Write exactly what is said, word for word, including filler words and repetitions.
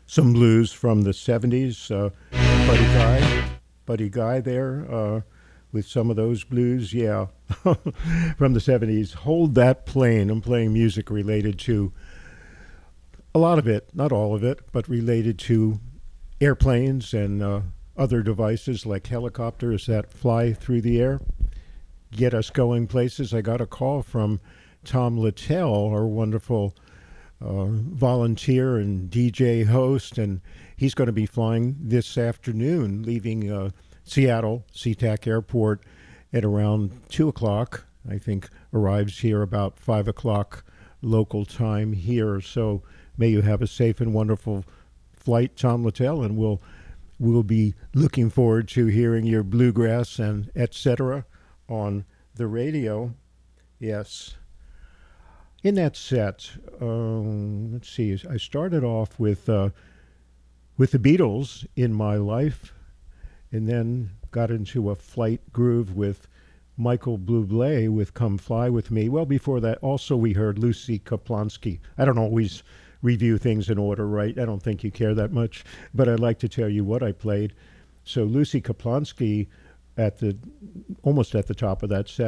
some blues from the seventies. Uh, Buddy Guy, Buddy Guy there uh, with some of those blues, yeah, from the seventies. Hold That Plane. I'm playing music related to a lot of it, not all of it, but related to airplanes and uh, other devices like helicopters that fly through the air, get us going places. I got a call from Tom Littell, our wonderful uh, volunteer and D J host, and he's going to be flying this afternoon, leaving uh, Seattle SeaTac Airport at around two o'clock. I think arrives here about five o'clock local time here. So may you have a safe and wonderful flight, Tom Littell, and we'll we'll be looking forward to hearing your bluegrass and et cetera on the radio. Yes. In that set, um, let's see, I started off with uh, with the Beatles in my life, and then got into a flight groove with Michael Bublé with Come Fly With Me. Well, before that, also we heard Lucy Kaplonsky. I don't always review things in order, right? I don't think you care that much, but I'd like to tell you what I played. So Lucy Kaplonsky at the almost at the top of that set.